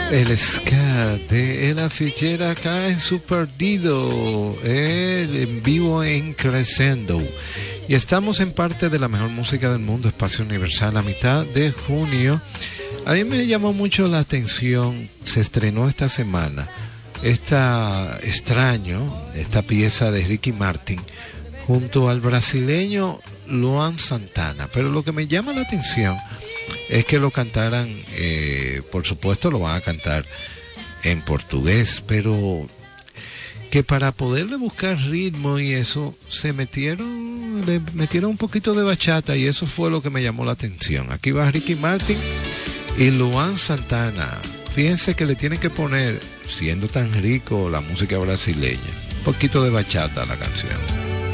El ska de Ella Fitzgerald acá en su perdido, en vivo en Crescendo. Y estamos en parte de la mejor música del mundo, Espacio Universal, a mitad de junio. A mí me llamó mucho la atención, se estrenó esta semana, esta pieza de Ricky Martin, junto al brasileño Luan Santana. Pero lo que me llama la atención es que lo cantaran, por supuesto lo van a cantar en portugués, pero que para poderle buscar ritmo y eso, le metieron un poquito de bachata, y eso fue lo que me llamó la atención. Aquí va Ricky Martin y Luan Santana. Fíjense que le tienen que poner, siendo tan rico la música brasileña, un poquito de bachata a la canción.